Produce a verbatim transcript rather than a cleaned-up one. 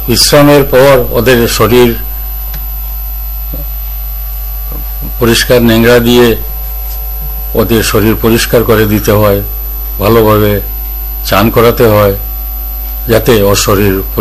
বিশ্রামের পর ওদের শরীর পরিষ্কার নোংরা দিয়ে ওদের শরীর পরিষ্কার করে দিতে হয়, ভালোভাবে চান করাতে হয়, যাতে ওর শরীর